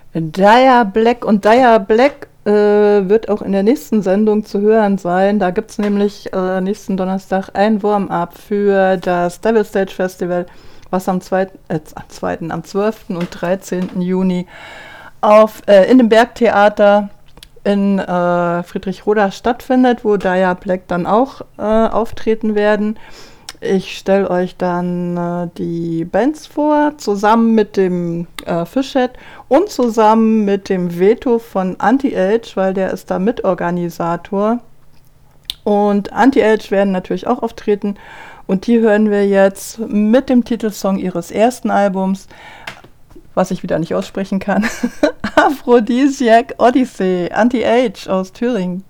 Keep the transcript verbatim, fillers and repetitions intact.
Dia Black und Dia Black äh, wird auch in der nächsten Sendung zu hören sein. Da gibt es nämlich äh, nächsten Donnerstag ein Warm-up für das Devil Stage Festival, was am zweiten, äh, am zweiten, am zwölften und dreizehnten Juni auf, äh, in dem Bergtheater in äh, Friedrichroda stattfindet, wo Dia Black dann auch äh, auftreten werden. Ich stelle euch dann äh, die Bands vor, zusammen mit dem äh, Fischhead und zusammen mit dem Veto von Anti-Age, weil der ist da Mitorganisator. Und Anti-Age werden natürlich auch auftreten. Und die hören wir jetzt mit dem Titelsong ihres ersten Albums, was ich wieder nicht aussprechen kann. Aphrodisiac Odyssey, Anti-Age aus Thüringen.